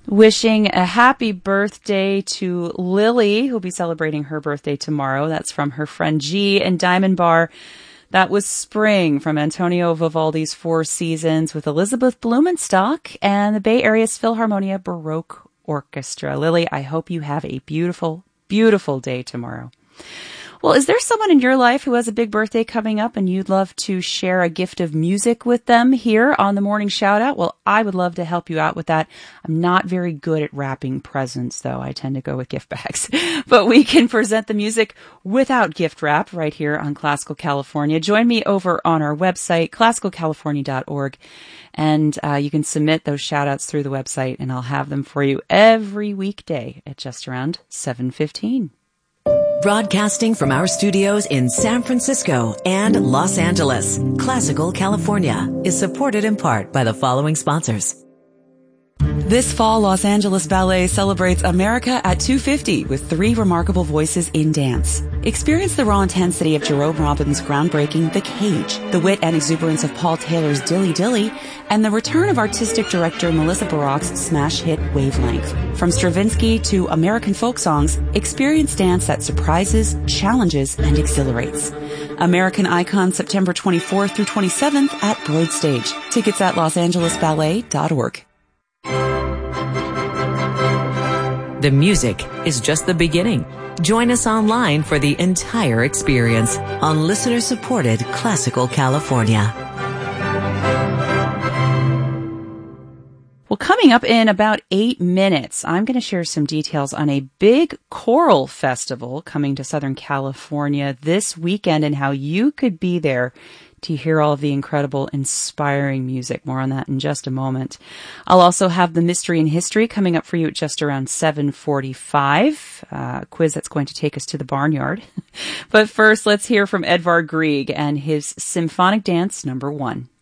Wishing a happy birthday to Lily, who'll be celebrating her birthday tomorrow. That's from her friend G in Diamond Bar. That was Spring from Antonio Vivaldi's Four Seasons with Elizabeth Blumenstock and the Bay Area's Philharmonia Baroque Orchestra. Lily, I hope you have a beautiful, beautiful day tomorrow. Well, is there someone in your life who has a big birthday coming up and you'd love to share a gift of music with them here on the Morning Shout Out? Well, I would love to help you out with that. I'm not very good at wrapping presents, though. I tend to go with gift bags. But we can present the music without gift wrap right here on Classical California. Join me over on our website, classicalcalifornia.org. And you can submit those shout outs through the website, and I'll have them for you every weekday at just around 7:15. Broadcasting from our studios in San Francisco and Los Angeles, Classical California is supported in part by the following sponsors. This fall, Los Angeles Ballet celebrates America at 250 with 3 remarkable voices in dance. Experience the raw intensity of Jerome Robbins' groundbreaking The Cage, the wit and exuberance of Paul Taylor's Dilly Dilly, and the return of artistic director Melissa Baroque's smash hit Wavelength. From Stravinsky to American folk songs, experience dance that surprises, challenges, and exhilarates. American Icon, September 24th through 27th at Broad Stage. Tickets at losangelesballet.org. The music is just the beginning. Join us online for the entire experience on listener-supported Classical California. Well, coming up in about 8 minutes, I'm going to share some details on a big choral festival coming to Southern California this weekend and how you could be there to hear all of the incredible, inspiring music. More on that in just a moment. I'll also have the Mystery and History coming up for you at just around 7:45. A quiz that's going to take us to the barnyard. But first, let's hear from Edvard Grieg and his Symphonic Dance No. 1.